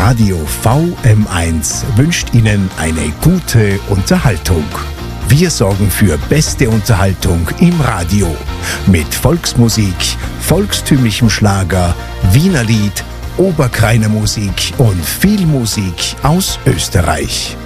Radio VM1 wünscht Ihnen eine gute Unterhaltung. Wir sorgen für beste Unterhaltung im Radio mit Volksmusik, volkstümlichem Schlager, Wienerlied, Oberkrainer Musik und viel Musik aus Österreich.